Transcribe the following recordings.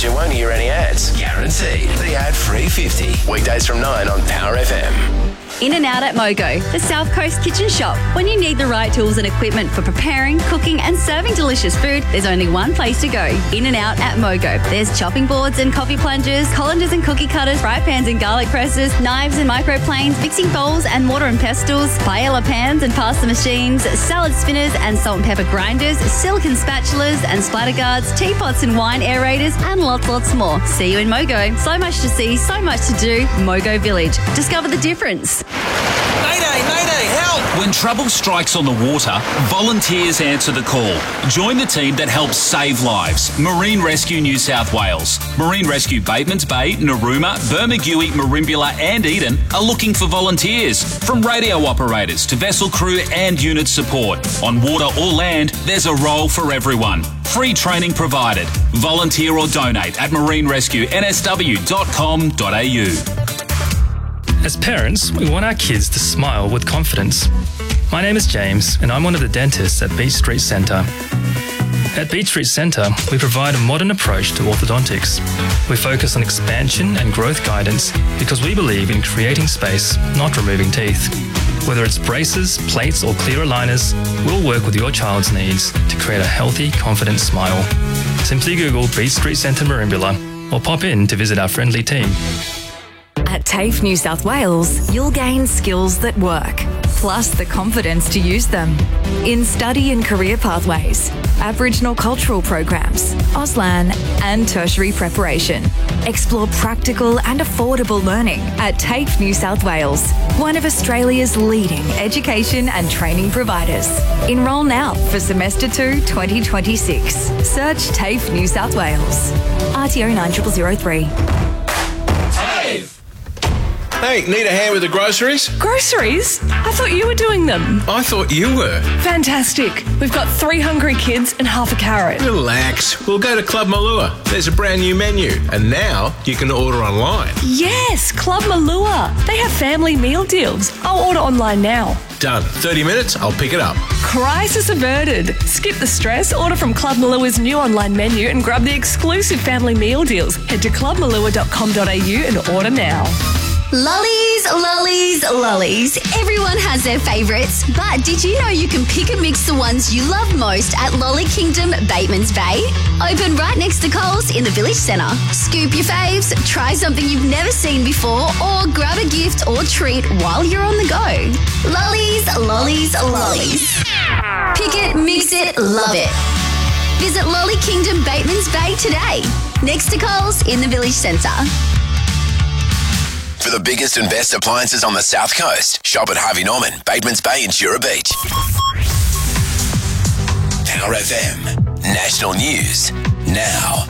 you won't hear any ads. Guaranteed. The ad-free 50. Weekdays from 9 on Power FM. In and Out at Mogo, the South Coast kitchen shop. When you need the right tools and equipment for preparing, cooking and serving delicious food, there's only one place to go. In and Out at Mogo. There's chopping boards and coffee plungers, colanders and cookie cutters, fry pans and garlic presses, knives and microplanes, mixing bowls and mortar and pestles, paella pans and pasta machines, salad spinners and salt and pepper grinders, silicone spatulas and splatter guards, teapots and wine aerators, and lots more. See you in Mogo. So much to see, so much to do. Mogo Village. Discover the difference. Mayday, help! When trouble strikes on the water, volunteers answer the call. Join the team that helps save lives. Marine Rescue New South Wales. Marine Rescue Batemans Bay, Narooma, Bermagui, Merimbula and Eden are looking for volunteers. From radio operators to vessel crew and unit support. On water or land, there's a role for everyone. Free training provided. Volunteer or donate at marinerescuensw.com.au. As parents, we want our kids to smile with confidence. My name is James, and I'm one of the dentists at Beach Street Centre. At Beach Street Centre, we provide a modern approach to orthodontics. We focus on expansion and growth guidance because we believe in creating space, not removing teeth. Whether it's braces, plates, or clear aligners, we'll work with your child's needs to create a healthy, confident smile. Simply Google Beach Street Centre Merimbula or pop in to visit our friendly team. At TAFE New South Wales, you'll gain skills that work, plus the confidence to use them. In study and career pathways, Aboriginal cultural programs, Auslan and tertiary preparation. Explore practical and affordable learning at TAFE New South Wales, one of Australia's leading education and training providers. Enrol now for Semester 2 2026. Search TAFE New South Wales. RTO 9003. Hey, need a hand with the groceries? Groceries? I thought you were doing them. I thought you were. Fantastic. We've got 3 hungry kids and half a carrot. Relax. We'll go to Club Malua. There's a brand new menu. And now you can order online. Yes, Club Malua. They have family meal deals. I'll order online now. Done. 30 minutes, I'll pick it up. Crisis averted. Skip the stress, order from Club Malua's new online menu and grab the exclusive family meal deals. Head to clubmalua.com.au and order now. Lollies, lollies, lollies. Everyone has their favourites, but did you know you can pick and mix the ones you love most at Lolly Kingdom, Batemans Bay? Open right next to Coles in the Village Centre. Scoop your faves, try something you've never seen before, or grab a gift or treat while you're on the go. Lollies, lollies, lollies. Pick it, mix it, love it. Visit Lolly Kingdom, Batemans Bay today, next to Coles in the Village Centre. For the biggest and best appliances on the South Coast, shop at Harvey Norman, Batemans Bay and Jura Beach. Power FM. National News now.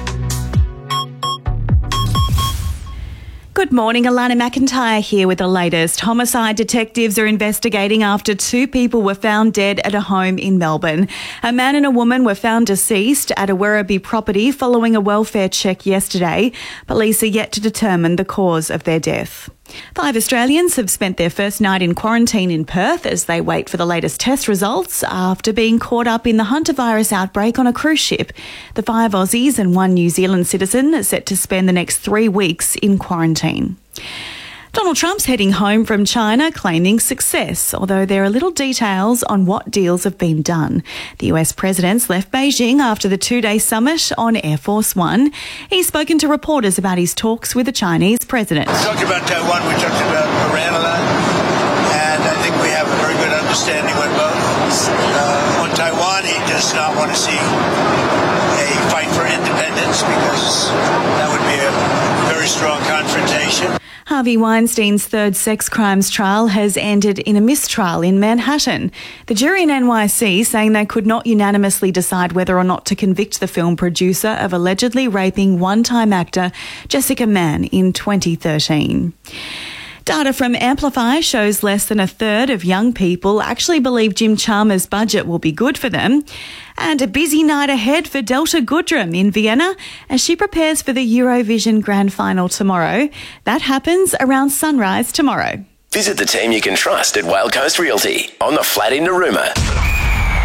Good morning, Alana McIntyre here with the latest. Homicide detectives are investigating after 2 people were found dead at a home in Melbourne. A man and a woman were found deceased at a Werribee property following a welfare check yesterday. Police are yet to determine the cause of their death. 5 Australians have spent their first night in quarantine in Perth as they wait for the latest test results after being caught up in the hantavirus outbreak on a cruise ship. The 5 Aussies and 1 New Zealand citizen are set to spend the next 3 weeks in quarantine. Donald Trump's heading home from China claiming success, although there are little details on what deals have been done. The US president's left Beijing after the 2-day summit on Air Force One. He's spoken to reporters about his talks with the Chinese president. We talked about Taiwan, we talked about Iran a lot, and I think we have a very good understanding with both. On Taiwan, he does not want to see a fight for independence because that would be a very strong confrontation. Harvey Weinstein's 3rd sex crimes trial has ended in a mistrial in Manhattan. The jury in NYC saying they could not unanimously decide whether or not to convict the film producer of allegedly raping one-time actor Jessica Mann in 2013. Data from Amplify shows less than a third of young people actually believe Jim Chalmers' budget will be good for them. And a busy night ahead for Delta Goodrem in Vienna as she prepares for the Eurovision Grand Final tomorrow. That happens around sunrise tomorrow. Visit the team you can trust at Whale Coast Realty on the flat in Narooma.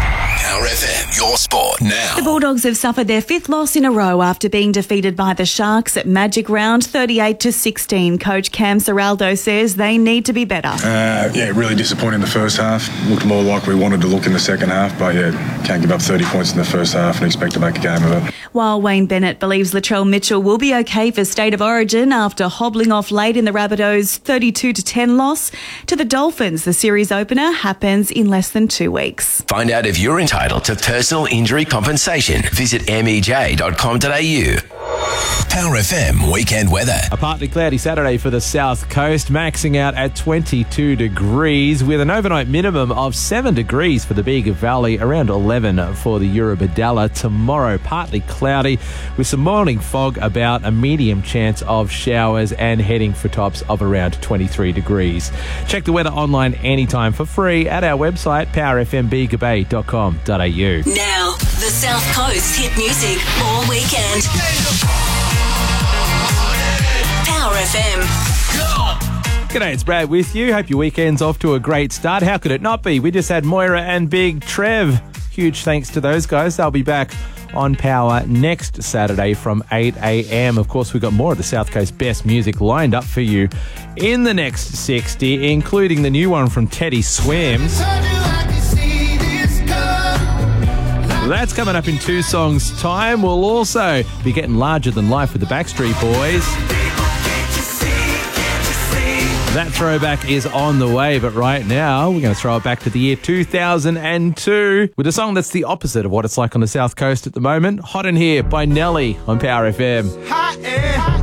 Power FM, your sport now. The Bulldogs have suffered their 5th loss in a row after being defeated by the Sharks at Magic Round 38-16. Coach Cam Serraldo says they need to be better. Really disappointing in the first half. Looked more like we wanted to look in the second half, but can't give up 30 points in the first half and expect to make a game of it. While Wayne Bennett believes Latrell Mitchell will be okay for State of Origin after hobbling off late in the Rabbitohs' 32-10 loss to the Dolphins. The series opener happens in less than 2 weeks. Find out if you're entitled to personal injury compensation. Visit mej.com.au. Power FM weekend weather. A partly cloudy Saturday for the south coast, maxing out at 22 degrees with an overnight minimum of 7 degrees for the Bega Valley, around 11 for the Eurobodalla. Tomorrow, partly cloudy with some morning fog about, a medium chance of showers and heading for tops of around 23 degrees. Check the weather online anytime for free at our website, powerfmbegabay.com.au. Now, the South Coast hit music all weekend. Power FM. G'day, it's Brad with you. Hope your weekend's off to a great start. How could it not be? We just had Moira and Big Trev. Huge thanks to those guys. They'll be back on Power next Saturday from 8 a.m. Of course, we've got more of the South Coast best music lined up for you in the next 60, including the new one from Teddy Swims. That's coming up in 2 songs' time. We'll also be getting larger than life with the Backstreet Boys. That throwback is on the way, but right now we're going to throw it back to the year 2002 with a song that's the opposite of what it's like on the South Coast at the moment. Hot in Here by Nelly on Power FM. Hot air.